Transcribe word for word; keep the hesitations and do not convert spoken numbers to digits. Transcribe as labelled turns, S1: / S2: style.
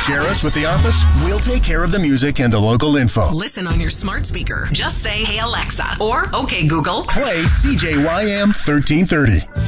S1: Share us with the office. We'll take care of the music and the local info.
S2: Listen on your smart speaker. Just say, "Hey Alexa," or "Okay Google."
S1: Play C J Y M thirteen thirty.